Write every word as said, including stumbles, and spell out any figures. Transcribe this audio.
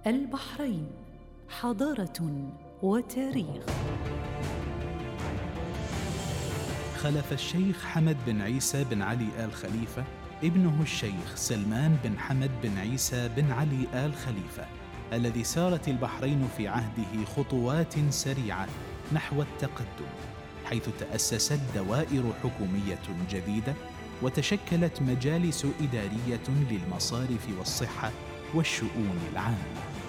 البحرين حضارة وتاريخ. خلف الشيخ حمد بن عيسى بن علي آل خليفة ابنه الشيخ سلمان بن حمد بن عيسى بن علي آل خليفة، الذي سارت البحرين في عهده خطوات سريعة نحو التقدم، حيث تأسست دوائر حكومية جديدة وتشكلت مجالس إدارية للمصارف والصحة والشؤون العامة.